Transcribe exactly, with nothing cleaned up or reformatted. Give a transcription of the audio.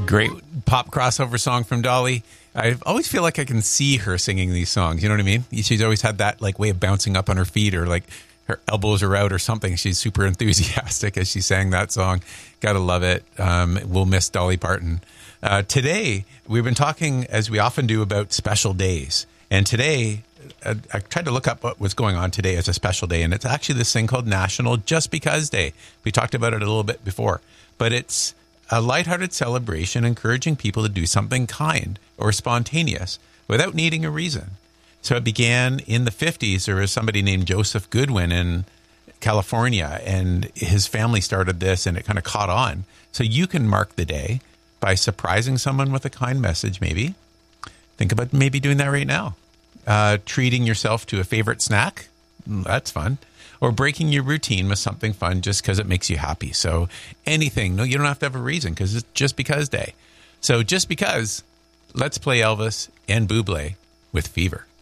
Great pop crossover song from Dolly. I always feel like I can see her singing these songs. You know what I mean? She's always had that like way of bouncing up on her feet, or like her elbows are out or something. She's super enthusiastic as she sang that song. Gotta love it. Um, we'll miss Dolly Parton. Uh, today, we've been talking, as we often do, about special days. And today, I, I tried to look up what was going on today as a special day, and it's actually this thing called National Just Because Day. We talked about it a little bit before, but it's a lighthearted celebration encouraging people to do something kind or spontaneous without needing a reason. So it began in the fifties. There was somebody named Joseph Goodwin in California, and his family started this, and it kind of caught on. So you can mark the day by surprising someone with a kind message, maybe. Think about maybe doing that right now. Uh, treating yourself to a favorite snack. That's fun. Or breaking your routine with something fun just because it makes you happy. So anything. No, you don't have to have a reason because it's just because day. So just because, let's play Elvis and Bublé with Fever.